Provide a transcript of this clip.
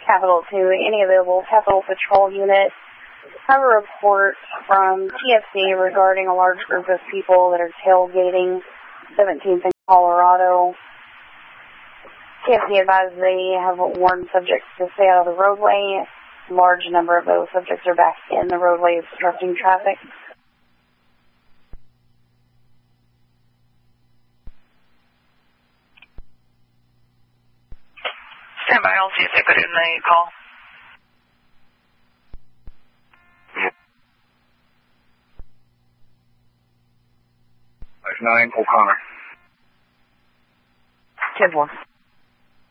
Capital 2, any available Capital Patrol unit. Have a report from TFC regarding a large group of people that are tailgating 17th in Colorado. TFC advised they have warned subjects to stay out of the roadway. A large number of those subjects are back in the roadway obstructing traffic. Stand by, I'll see if they put it in the call. That's 9, O'Connor. 10-4.